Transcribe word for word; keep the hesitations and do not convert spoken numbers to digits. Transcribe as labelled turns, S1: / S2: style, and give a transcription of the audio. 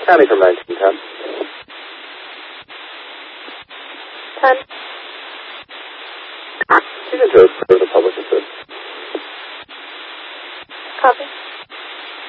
S1: Counting from nineteen ten.
S2: ten.
S1: You can do it for the public assist.
S2: Copy.